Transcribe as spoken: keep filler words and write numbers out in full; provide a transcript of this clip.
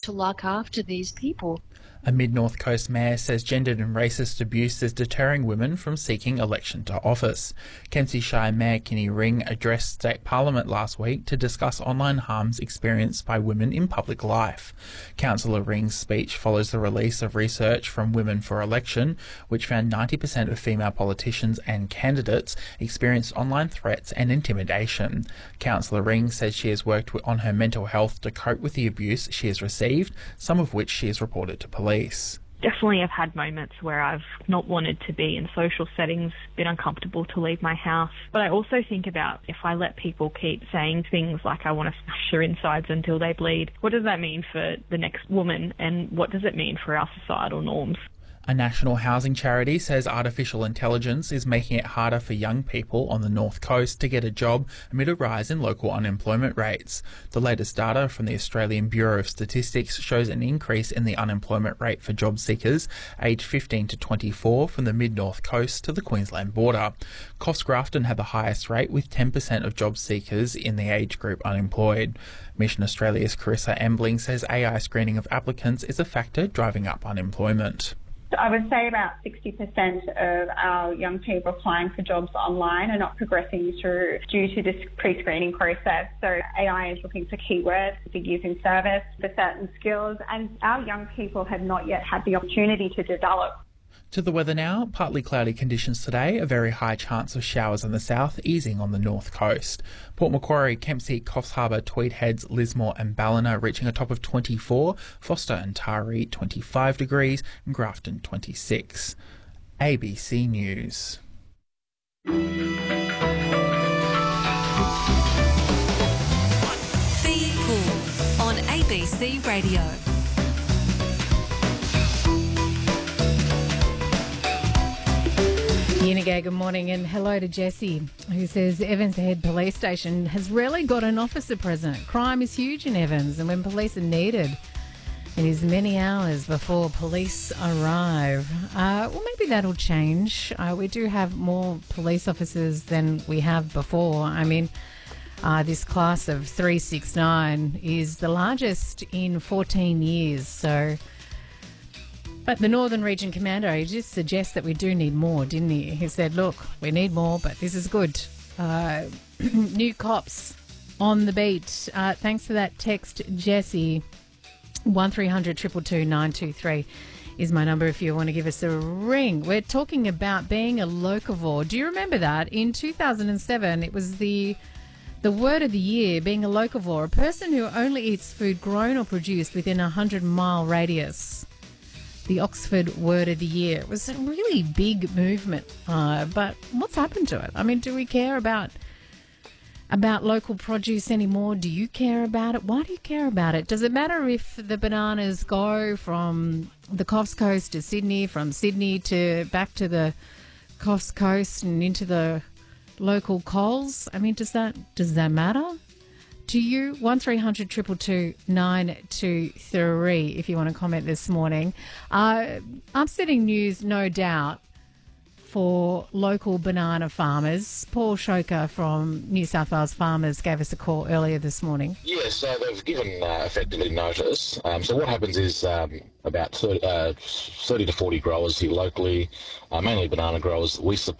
to look after these people. A Mid-North Coast mayor says gendered and racist abuse is deterring women from seeking election to office. Kempsey Shire Mayor Kenny Ring addressed State Parliament last week to discuss online harms experienced by women in public life. Councillor Ring's speech follows the release of research from Women for Election, which found ninety percent of female politicians and candidates experienced online threats and intimidation. Councillor Ring says she has worked on her mental health to cope with the abuse she has received, some of which she has reported to police. Definitely I've had moments where I've not wanted to be in social settings, been uncomfortable to leave my house. But I also think about if I let people keep saying things like I want to smash their insides until they bleed, what does that mean for the next woman and what does it mean for our societal norms? A national housing charity says artificial intelligence is making it harder for young people on the North Coast to get a job amid a rise in local unemployment rates. The latest data from the Australian Bureau of Statistics shows an increase in the unemployment rate for job seekers aged fifteen to twenty-four from the Mid-North Coast to the Queensland border. Coffs Grafton had the highest rate with ten percent of job seekers in the age group unemployed. Mission Australia's Carissa Embling says A I screening of applicants is a factor driving up unemployment. I would say about sixty percent of our young people applying for jobs online are not progressing through due to this pre-screening process. So A I is looking for keywords, for using service, for certain skills, and our young people have not yet had the opportunity to develop. To the weather now, partly cloudy conditions today, a very high chance of showers in the south, easing on the north coast. Port Macquarie, Kempsey, Coffs Harbour, Tweed Heads, Lismore and Ballina reaching a top of twenty-four, Foster and Taree twenty-five degrees and Grafton twenty-six. A B C News. Be Cool on A B C Radio. Yinagay, good morning, and hello to Jesse, who says Evans Head Police Station has rarely got an officer present. Crime is huge in Evans, and when police are needed, it is many hours before police arrive. Uh, well, maybe that'll change. Uh, we do have more police officers than we have before. I mean, uh, this class of three six nine is the largest in fourteen years, so... But the Northern Region Commander, he just suggests that we do need more, didn't he? He said, look, we need more, but this is good. Uh, new cops on the beat. Uh, thanks for that text, Jesse. one three hundred two two two nine two three is my number if you want to give us a ring. We're talking about being a locavore. Do you remember that? In two thousand seven, it was the... The word of the year, being a locavore, a person who only eats food grown or produced within a hundred mile radius. The Oxford Word of the Year. It was a really big movement, uh, but what's happened to it? I mean, do we care about about local produce anymore? Do you care about it? Why do you care about it? Does it matter if the bananas go from the Coffs Coast to Sydney, from Sydney to back to the Coffs Coast and into the local Coles? I mean, does that does that matter to you? One three hundred two two two nine two three if you want to comment this morning. Uh, upsetting news, no doubt, for local banana farmers. Paul Shoker from New South Wales Farmers gave us a call earlier this morning. Yes, so they've given uh, effectively notice. Um, so what happens is um, about thirty, uh, thirty to forty growers here locally, uh, mainly banana growers, we support